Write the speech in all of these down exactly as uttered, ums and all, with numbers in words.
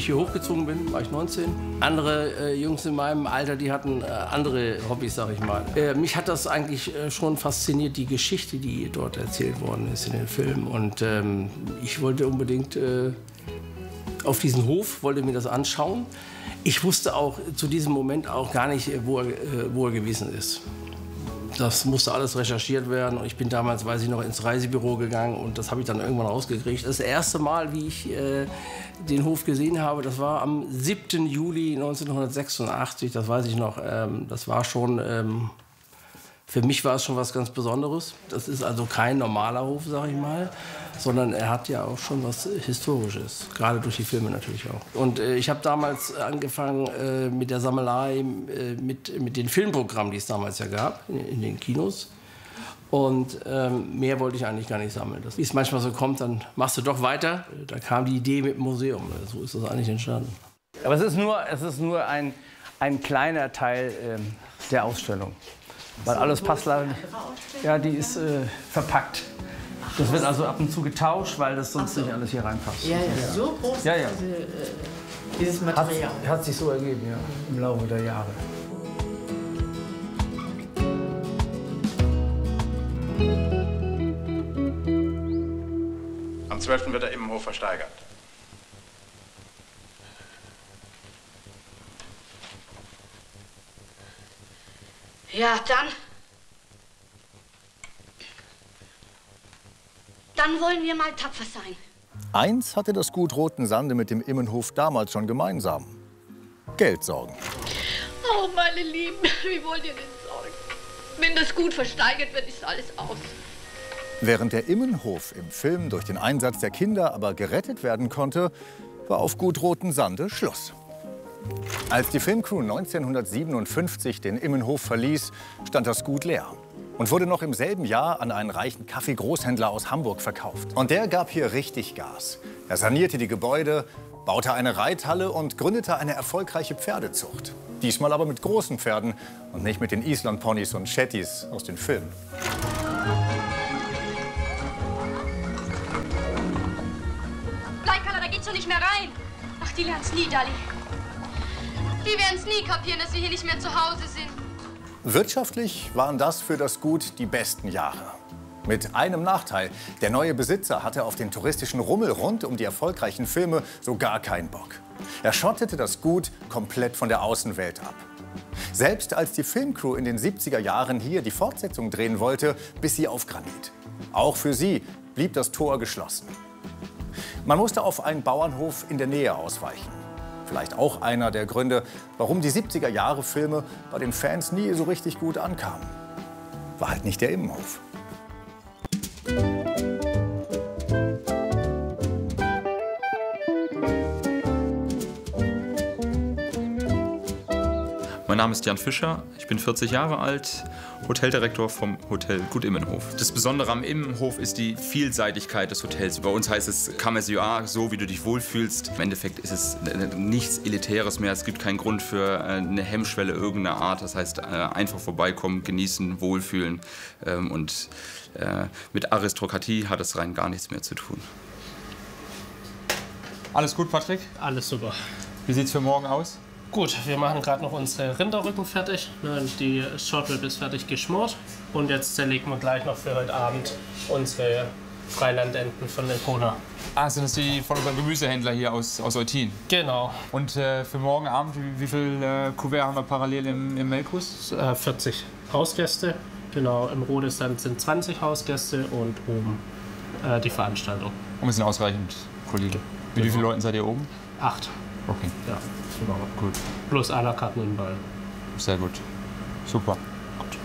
ich hier hochgezogen bin, war ich neunzehn. Andere äh, Jungs in meinem Alter, die hatten äh, andere Hobbys, sag ich mal. Äh, mich hat das eigentlich äh, schon fasziniert, die Geschichte, die dort erzählt worden ist in den Filmen. Und ähm, ich wollte unbedingt äh, auf diesen Hof, wollte mir das anschauen. Ich wusste auch zu diesem Moment auch gar nicht, wo er, wo er gewesen ist. Das musste alles recherchiert werden. Und ich bin damals, weiß ich noch, ins Reisebüro gegangen und das habe ich dann irgendwann rausgekriegt. Das erste Mal, wie ich äh, den Hof gesehen habe, das war am siebten Juli neunzehnhundertsechsundachtzig. Das weiß ich noch. Ähm, das war schon, ähm, für mich war es schon was ganz Besonderes. Das ist also kein normaler Hof, sage ich mal, sondern er hat ja auch schon was Historisches, gerade durch die Filme natürlich auch. Und äh, ich habe damals angefangen äh, mit der Sammelei, äh, mit, mit den Filmprogrammen, die es damals ja gab, in, in den Kinos. Und ähm, mehr wollte ich eigentlich gar nicht sammeln. Wie es manchmal so kommt, dann machst du doch weiter. Da kam die Idee mit dem Museum. So ist das eigentlich entstanden. Aber es ist nur, es ist nur ein, ein kleiner Teil ähm, der Ausstellung. Weil alles passt leider nicht. Ja, die ist äh, verpackt. Das wird also ab und zu getauscht, weil das sonst so nicht alles hier reinpasst. Ja, ja, so groß ja, ja. Diese, äh, dieses Material. Hat, hat sich so ergeben, ja, im Laufe der Jahre. Am zwölften wird der Immenhof versteigert. Ja, dann. Dann wollen wir mal tapfer sein. Eins hatte das Gut Rotensande mit dem Immenhof damals schon gemeinsam: Geldsorgen. Oh, meine Lieben, wie wollt ihr denn sorgen? Wenn das Gut versteigert wird, ist alles aus. Während der Immenhof im Film durch den Einsatz der Kinder aber gerettet werden konnte, war auf Gut Rotensande Schluss. Als die Filmcrew neunzehnhundertsiebenundfünfzig den Immenhof verließ, stand das Gut leer und wurde noch im selben Jahr an einen reichen Kaffeegroßhändler aus Hamburg verkauft. Und der gab hier richtig Gas. Er sanierte die Gebäude, baute eine Reithalle und gründete eine erfolgreiche Pferdezucht. Diesmal aber mit großen Pferden und nicht mit den Islandponys und Shetties aus den Filmen. Bleikaller, da geht's doch nicht mehr rein. Ach, die lernt's nie, Dalli. Die werden's nie kapieren, dass wir hier nicht mehr zu Hause sind. Wirtschaftlich waren das für das Gut die besten Jahre. Mit einem Nachteil: Der neue Besitzer hatte auf den touristischen Rummel rund um die erfolgreichen Filme so gar keinen Bock. Er schottete das Gut komplett von der Außenwelt ab. Selbst als die Filmcrew in den siebziger Jahren hier die Fortsetzung drehen wollte, biss sie auf Granit. Auch für sie blieb das Tor geschlossen. Man musste auf einen Bauernhof in der Nähe ausweichen. Vielleicht auch einer der Gründe, warum die siebziger-Jahre-Filme bei den Fans nie so richtig gut ankamen. War halt nicht der Immenhof. Mein Name ist Jan Fischer, ich bin vierzig Jahre alt, Hoteldirektor vom Hotel Gut Immenhof. Das Besondere am Immenhof ist die Vielseitigkeit des Hotels. Bei uns heißt es Come as you are, so wie du dich wohlfühlst. Im Endeffekt ist es nichts Elitäres mehr, es gibt keinen Grund für eine Hemmschwelle irgendeiner Art. Das heißt, einfach vorbeikommen, genießen, wohlfühlen und mit Aristokratie hat es rein gar nichts mehr zu tun. Alles gut, Patrick? Alles super. Wie sieht's für morgen aus? Gut, wir machen gerade noch unsere Rinderrücken fertig. Die Shortrib ist fertig geschmort. Und jetzt zerlegen wir gleich noch für heute Abend unsere Freilandenten von Lepona. Ah, sind das die von unserem Gemüsehändler hier aus, aus Eutin? Genau. Und äh, für morgen Abend, wie, wie viel äh, Kuvert haben wir parallel im, im Melkus? Äh, vierzig Hausgäste. Genau, im Rodestand sind zwanzig Hausgäste und oben äh, die Veranstaltung. Und wir sind ausreichend, Kollege. Mit wie vielen Leuten seid ihr oben? Acht. Okay. Ja, genau. Gut. Plus à la carte im Ball. Sehr gut. Super. Gut.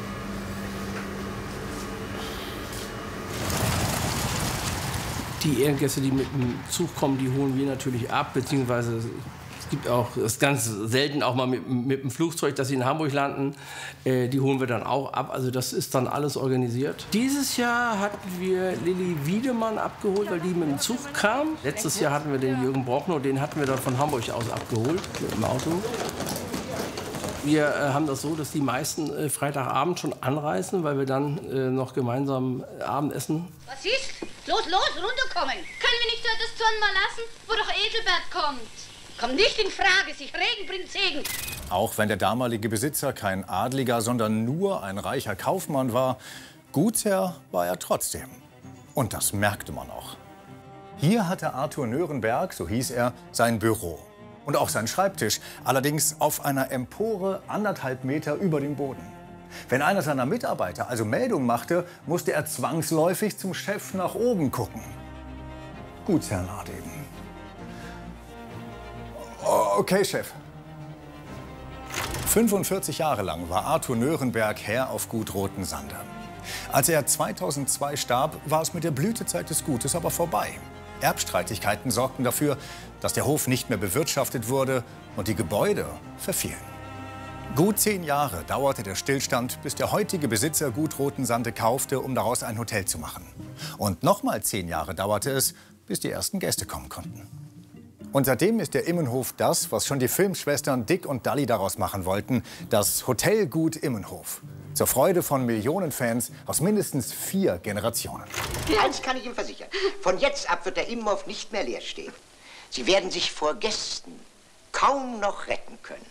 Die Ehrengäste, die mit dem Zug kommen, die holen wir natürlich ab, beziehungsweise es gibt auch, es ist ganz selten auch mal mit, mit dem Flugzeug, dass sie in Hamburg landen, äh, die holen wir dann auch ab, also das ist dann alles organisiert. Dieses Jahr hatten wir Lilly Wiedemann abgeholt, weil die mit dem Zug kam. Letztes Jahr hatten wir den Jürgen Brockner, den hatten wir dann von Hamburg aus abgeholt mit dem Auto. Wir äh, haben das so, dass die meisten äh, Freitagabend schon anreisen, weil wir dann äh, noch gemeinsam äh, Abendessen. Was ist? Los, los, runterkommen. Können wir nicht das Turnen mal lassen, wo doch Edelbert kommt? Kommt nicht in Frage, sich Regen bringt Segen. Auch wenn der damalige Besitzer kein Adliger, sondern nur ein reicher Kaufmann war, Gutsherr war er trotzdem. Und das merkte man auch. Hier hatte Arthur Nörenberg, so hieß er, sein Büro. Und auch sein Schreibtisch, allerdings auf einer Empore anderthalb Meter über dem Boden. Wenn einer seiner Mitarbeiter also Meldung machte, musste er zwangsläufig zum Chef nach oben gucken. Gutsherrenart eben. Okay, Chef. fünfundvierzig Jahre lang war Arthur Nörenberg Herr auf Gut Rotensande. Als er zweitausendzwei starb, war es mit der Blütezeit des Gutes aber vorbei. Erbstreitigkeiten sorgten dafür, dass der Hof nicht mehr bewirtschaftet wurde und die Gebäude verfielen. Gut zehn Jahre dauerte der Stillstand, bis der heutige Besitzer Gut Rotensande kaufte, um daraus ein Hotel zu machen. Und nochmal zehn Jahre dauerte es, bis die ersten Gäste kommen konnten. Und seitdem ist der Immenhof das, was schon die Filmschwestern Dick und Dalli daraus machen wollten, das Hotel Gut Immenhof. Zur Freude von Millionen Fans aus mindestens vier Generationen. Eins kann ich Ihnen versichern. Von jetzt ab wird der Immenhof nicht mehr leer stehen. Sie werden sich vor Gästen kaum noch retten können.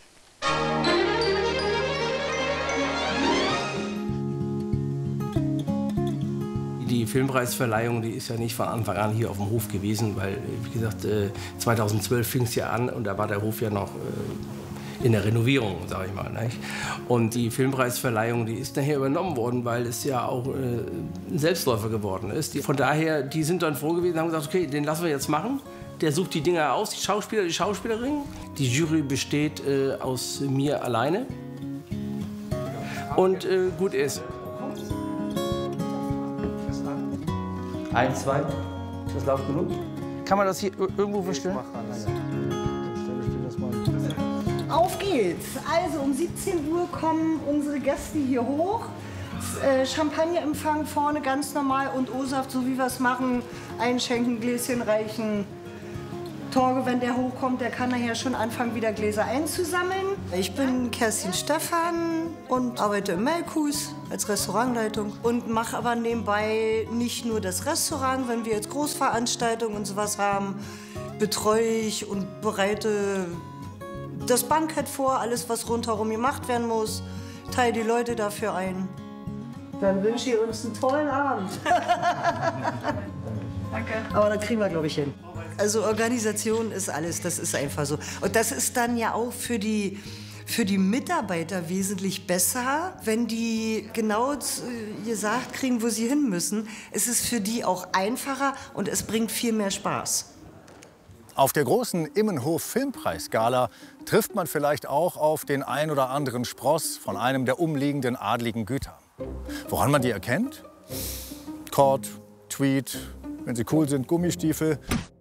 Die Filmpreisverleihung, die ist ja nicht von Anfang an hier auf dem Hof gewesen, weil, wie gesagt, zweitausendzwölf fing es ja an und da war der Hof ja noch in der Renovierung, sage ich mal. Nicht? Und die Filmpreisverleihung, die ist nachher übernommen worden, weil es ja auch ein Selbstläufer geworden ist. Von daher, die sind dann froh gewesen und haben gesagt, okay, den lassen wir jetzt machen. Der sucht die Dinger aus, die Schauspieler, die Schauspielerin. Die Jury besteht äh, aus mir alleine. Und äh, gut ist. Eins, zwei. Ist das laut genug? Kann man das hier irgendwo verstellen? Auf geht's. Also um siebzehn Uhr kommen unsere Gäste hier hoch. Äh, Champagnerempfang vorne ganz normal und O-Saft, so wie wir es machen. Einschenken, Gläschen reichen. Torge, wenn der hochkommt, der kann nachher schon anfangen, wieder Gläser einzusammeln. Ich bin Kerstin Stephan und arbeite im Melkhus als Restaurantleitung und mache aber nebenbei nicht nur das Restaurant, wenn wir jetzt Großveranstaltungen und sowas haben, betreue ich und bereite das Bankett vor, alles, was rundherum gemacht werden muss, teile die Leute dafür ein. Dann wünsche ich uns einen tollen Abend. Danke. Aber das kriegen wir, glaube ich, hin. Also Organisation ist alles, das ist einfach so. Und das ist dann ja auch für die, für die Mitarbeiter wesentlich besser, wenn die genau gesagt kriegen, wo sie hin müssen. Es ist für die auch einfacher und es bringt viel mehr Spaß. Auf der großen Immenhof-Filmpreisgala trifft man vielleicht auch auf den ein oder anderen Spross von einem der umliegenden adligen Güter. Woran man die erkennt? Kord, Tweed, wenn sie cool sind, Gummistiefel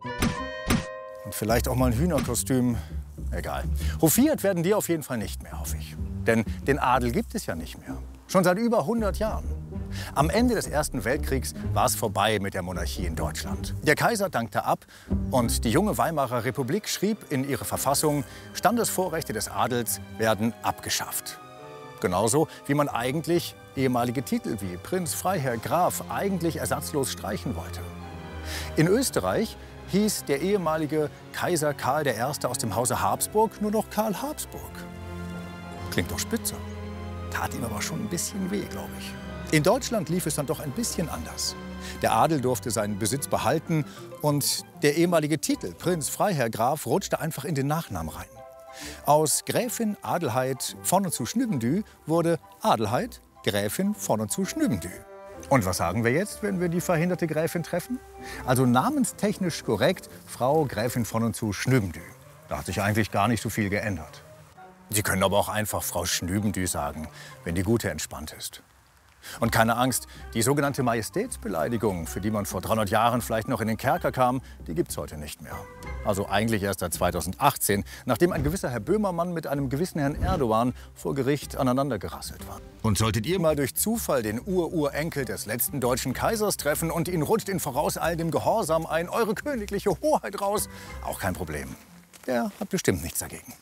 und vielleicht auch mal ein Hühnerkostüm. Egal. Hofiert werden die auf jeden Fall nicht mehr, hoffe ich. Denn den Adel gibt es ja nicht mehr. Schon seit über hundert Jahren. Am Ende des Ersten Weltkriegs war es vorbei mit der Monarchie in Deutschland. Der Kaiser dankte ab und die junge Weimarer Republik schrieb in ihre Verfassung, Standesvorrechte des Adels werden abgeschafft. Genauso wie man eigentlich ehemalige Titel wie Prinz, Freiherr, Graf eigentlich ersatzlos streichen wollte. In Österreich hieß der ehemalige Kaiser Karl der Erste aus dem Hause Habsburg nur noch Karl Habsburg. Klingt doch spitze. Tat ihm aber schon ein bisschen weh, glaube ich. In Deutschland lief es dann doch ein bisschen anders. Der Adel durfte seinen Besitz behalten und der ehemalige Titel Prinz, Freiherr, Graf rutschte einfach in den Nachnamen rein. Aus Gräfin Adelheid von und zu Schnübendü wurde Adelheid Gräfin von und zu Schnübendü. Und was sagen wir jetzt, wenn wir die verhinderte Gräfin treffen? Also namenstechnisch korrekt Frau Gräfin von und zu Schnübendü. Da hat sich eigentlich gar nicht so viel geändert. Sie können aber auch einfach Frau Schnübendü sagen, wenn die Gute entspannt ist. Und keine Angst, die sogenannte Majestätsbeleidigung, für die man vor dreihundert Jahren vielleicht noch in den Kerker kam, die gibt's heute nicht mehr. Also eigentlich erst seit zweitausendachtzehn, nachdem ein gewisser Herr Böhmermann mit einem gewissen Herrn Erdogan vor Gericht aneinandergerasselt war. Und solltet ihr mal durch Zufall den Ururenkel des letzten deutschen Kaisers treffen und ihn rutscht in vorauseilendem Gehorsam ein Eure königliche Hoheit raus, auch kein Problem. Der hat bestimmt nichts dagegen.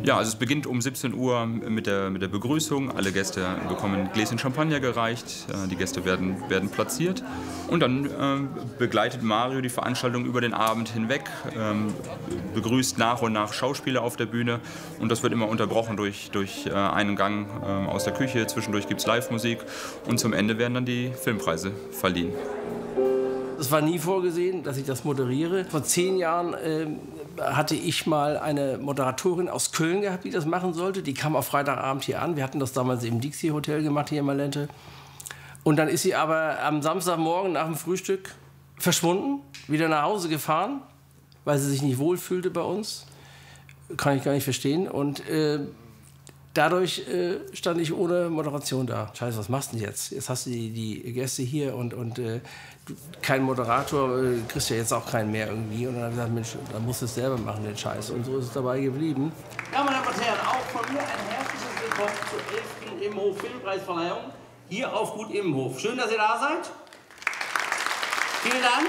Ja, also es beginnt um siebzehn Uhr mit der, mit der Begrüßung. Alle Gäste bekommen ein Gläschen Champagner gereicht. Die Gäste werden, werden platziert. Und dann äh, begleitet Mario die Veranstaltung über den Abend hinweg, ähm, begrüßt nach und nach Schauspieler auf der Bühne. Und das wird immer unterbrochen durch, durch äh, einen Gang äh, aus der Küche. Zwischendurch gibt es Live-Musik. Und zum Ende werden dann die Filmpreise verliehen. Es war nie vorgesehen, dass ich das moderiere. Vor zehn Jahren äh, hatte ich mal eine Moderatorin aus Köln gehabt, die das machen sollte. Die kam auf Freitagabend hier an. Wir hatten das damals im Dixie Hotel gemacht, hier in Malente. Und dann ist sie aber am Samstagmorgen nach dem Frühstück verschwunden, wieder nach Hause gefahren, weil sie sich nicht wohlfühlte bei uns. Kann ich gar nicht verstehen. Und äh, dadurch äh, stand ich ohne Moderation da. Scheiße, was machst du denn jetzt? Jetzt hast du die, die Gäste hier und, und äh, du, kein Moderator, äh, kriegst ja jetzt auch keinen mehr irgendwie. Und dann habe ich gesagt, Mensch, dann musst du es selber machen, den Scheiß. Und so ist es dabei geblieben. Ja, meine Damen und Herren, auch von mir ein herzliches Willkommen zur elften Immenhof Filmpreisverleihung hier auf Gut Immenhof. Schön, dass ihr da seid. Vielen Dank.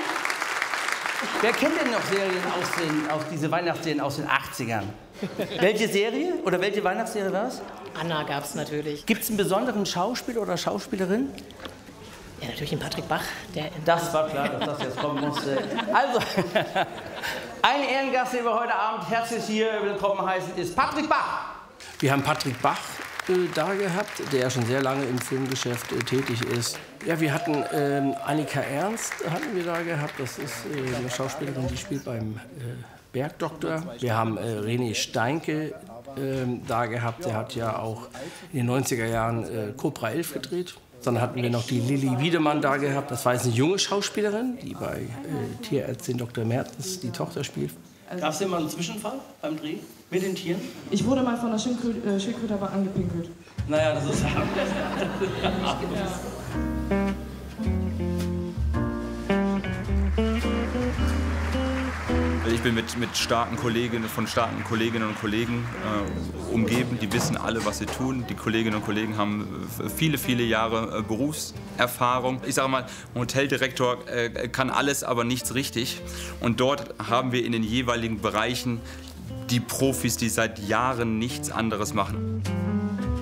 Wer kennt denn noch Serien aus, den, aus diese Weihnachtsserien aus den achtzigern? Welche Serie oder welche Weihnachtsserie war es? Anna gab es natürlich. Gibt es einen besonderen Schauspieler oder Schauspielerin? Ja, natürlich den Patrick Bach. Der Das war klar, dass das jetzt kommen musste. Also, ein Ehrengast, den wir heute Abend herzlich hier willkommen heißen, ist Patrick Bach. Wir haben Patrick Bach äh, da gehabt, der ja schon sehr lange im Filmgeschäft äh, tätig ist. Ja, wir hatten ähm, Annika Ernst hatten wir da gehabt. Das ist äh, eine Schauspielerin, die spielt beim äh, Bergdoktor. Wir haben äh, René Steinke äh, da gehabt. Der hat ja auch in den neunziger Jahren äh, Cobra elf gedreht. Dann hatten wir noch die Lilly Wiedemann da gehabt. Das war jetzt eine junge Schauspielerin, die bei äh, Tierärztin Doktor Mertens die Tochter spielt. Gab es denn mal einen Zwischenfall beim Dreh mit den Tieren? Ich wurde mal von der Schildkröte, äh, Schildkröte aber angepinkelt. Naja, das ist... Ich bin mit, mit starken Kolleginnen, von starken Kolleginnen und Kollegen äh, umgeben. Die wissen alle, was sie tun. Die Kolleginnen und Kollegen haben viele, viele Jahre äh, Berufserfahrung. Ich sage mal, ein Hoteldirektor äh, kann alles, aber nichts richtig. Und dort haben wir in den jeweiligen Bereichen die Profis, die seit Jahren nichts anderes machen.